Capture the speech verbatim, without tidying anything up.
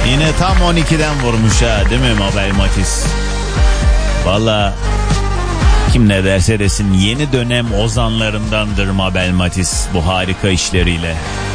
Yine tam on ikiden vurmuş ha, değil mi Mabel Matiz? Valla kim ne derse desin yeni dönem ozanlarındandır Mabel Matiz bu harika işleriyle.